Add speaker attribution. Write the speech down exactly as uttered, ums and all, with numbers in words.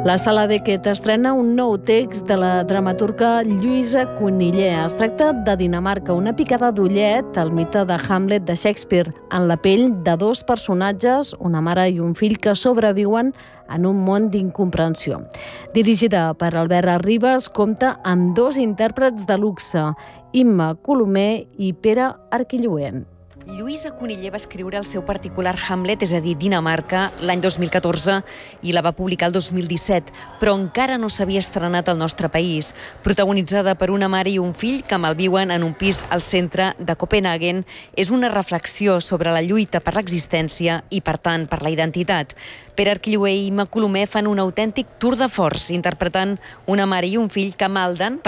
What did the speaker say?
Speaker 1: La Sala Beckett estrena un nou text de la dramaturga Lluïsa Cuniller. Es tracta de Dinamarca, una picada d'ullet al mite de Hamlet de Shakespeare, en la pell de dos personatges, una mare i un fill, que sobreviuen en un món d'incomprensió. Dirigida per Albert Ribas, compta amb dos intèrprets de luxe, Imma Colomer i Pere Arquilloent.
Speaker 2: Lluïsa Cuniller va escriure el seu particular Hamlet, és a dir, Dinamarca, l'any dos mil catorze i la va publicar el dos mil disset, però encara no s'havia estrenat al nostre país. Protagonitzada per una mare i un fill que malviuen en un pis al centre de Copenhagen, és una reflexió sobre la lluita per l'existència i, per tant, per la identitat. Pere Arquilloent i Imma Colomer fan un autèntic tour de force, interpretant una mare i un fill que malden